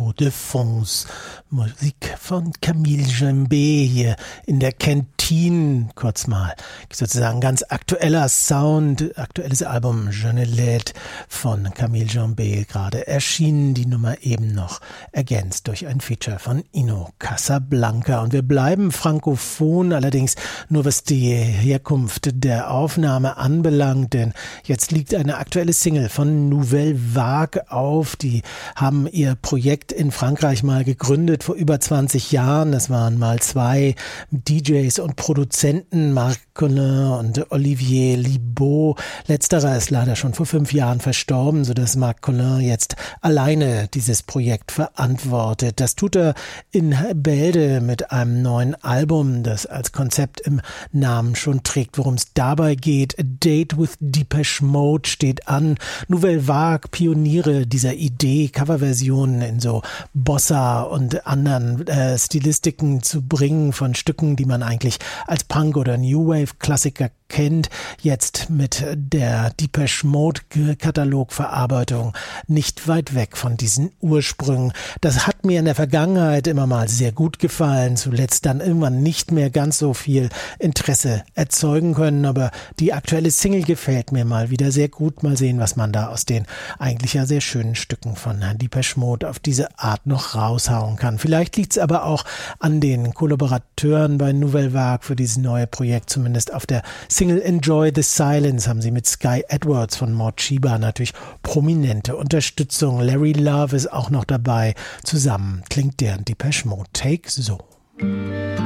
Tour de France. Musik von Camille Jambet hier in der Kantine, kurz mal. Sozusagen ganz aktueller Sound, aktuelles Album Je ne l'aide von Camille Jambet, gerade erschienen, die Nummer eben noch ergänzt durch ein Feature von Ino Casablanca. Und wir bleiben frankophon, allerdings nur was die Herkunft der Aufnahme anbelangt, denn jetzt liegt eine aktuelle Single von Nouvelle Vague auf. Die haben ihr Projekt in Frankreich mal gegründet vor über 20 Jahren. Das waren mal zwei DJs und Produzenten, Marc Collin und Olivier Libaud. Letzterer ist leider schon vor 5 Jahren verstorben, sodass Marc Collin jetzt alleine dieses Projekt verantwortet. Das tut er in Bälde mit einem neuen Album, das als Konzept im Namen schon trägt, worum es dabei geht. A Date with Depeche Mode steht an. Nouvelle Vague, Pioniere dieser Idee, Coverversionen in so Bossa und anderen Stilistiken zu bringen von Stücken, die man eigentlich als Punk- oder New Wave-Klassiker kennt, jetzt mit der Depeche Mode Katalogverarbeitung nicht weit weg von diesen Ursprüngen. Das hat mir in der Vergangenheit immer mal sehr gut gefallen, zuletzt dann irgendwann nicht mehr ganz so viel Interesse erzeugen können, aber die aktuelle Single gefällt mir mal wieder sehr gut. Mal sehen, was man da aus den eigentlich ja sehr schönen Stücken von Depeche Mode auf diese Art noch raushauen kann. Vielleicht liegt es aber auch an den Kollaborateuren bei Nouvelle Vague für dieses neue Projekt, zumindest auf der Single Enjoy the Silence haben sie mit Sky Edwards von Mort Shiba natürlich prominente Unterstützung. Larry Love ist auch noch dabei. Zusammen klingt deren Depeche Mode Take so.